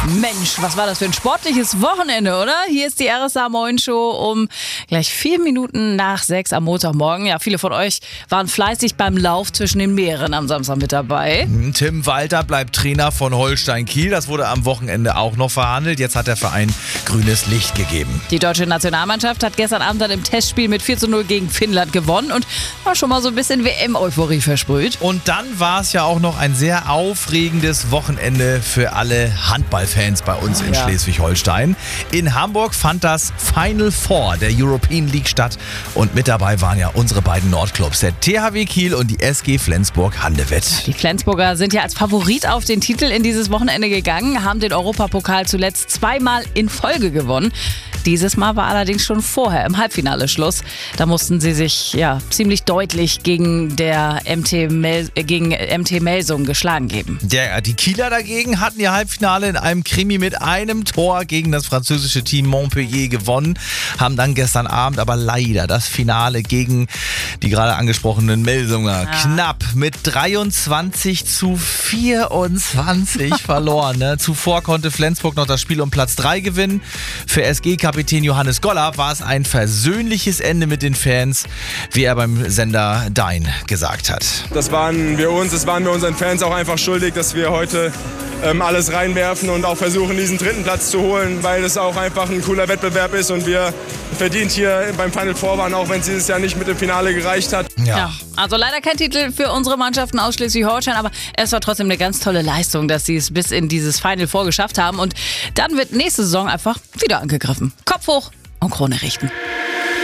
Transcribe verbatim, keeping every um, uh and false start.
Mensch, was war das für ein sportliches Wochenende, oder? Hier ist die R S A Moin Show um gleich vier Minuten nach sechs am Montagmorgen. Ja, viele von euch waren fleißig beim Lauf zwischen den Meeren am Samstag mit dabei. Tim Walter bleibt Trainer von Holstein Kiel. Das wurde am Wochenende auch noch verhandelt. Jetzt hat der Verein grünes Licht gegeben. Die deutsche Nationalmannschaft hat gestern Abend dann im Testspiel mit vier zu null gegen Finnland gewonnen und war schon mal so ein bisschen W M-Euphorie versprüht. Und dann war es ja auch noch ein sehr aufregendes Wochenende für alle Handballfans bei uns in Ja. Schleswig-Holstein. In Hamburg fand das Final Four der European League statt und mit dabei waren ja unsere beiden Nordclubs, der T H W Kiel und die S G Flensburg-Handewitt. Die Flensburger sind ja als Favorit auf den Titel in dieses Wochenende gegangen, haben den Europapokal zuletzt zweimal in Folge gewonnen. Dieses Mal war allerdings schon vorher im Halbfinale Schluss. Da mussten sie sich ja ziemlich deutlich gegen, der M T Mel- äh, gegen M T Melsung geschlagen geben. Der, die Kieler dagegen hatten ihr Halbfinale in einem Krimi mit einem Tor gegen das französische Team Montpellier gewonnen, haben dann gestern Abend aber leider das Finale gegen die gerade angesprochenen Melsunger Ja. knapp mit dreiundzwanzig zu vierundzwanzig verloren. Ne? Zuvor konnte Flensburg noch das Spiel um Platz drei gewinnen. Für S G-Kapitän Johannes Goller war es ein versöhnliches Ende mit den Fans, wie er beim Sender Dein gesagt hat. Das waren wir uns, das waren wir unseren Fans auch einfach schuldig, dass wir heute ähm, alles reinwerfen und auch versuchen, diesen dritten Platz zu holen, weil es auch einfach ein cooler Wettbewerb ist und wir verdient hier beim Final Four waren, auch wenn es dieses Jahr nicht mit dem Finale gereicht hat. Ja. Ja, also leider kein Titel für unsere Mannschaften aus Schleswig-Holstein, aber es war trotzdem eine ganz tolle Leistung, dass sie es bis in dieses Final Four geschafft haben und dann wird nächste Saison einfach wieder angegriffen. Kopf hoch und Krone richten.